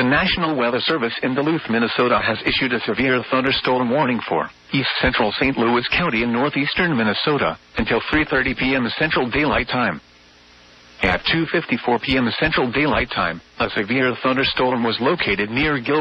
The National Weather Service in Duluth, Minnesota has issued a severe thunderstorm warning for east central St. Louis County in northeastern Minnesota until 3:30 p.m. Central Daylight Time. At 2:54 p.m. Central Daylight Time, a severe thunderstorm was located near Gilbert.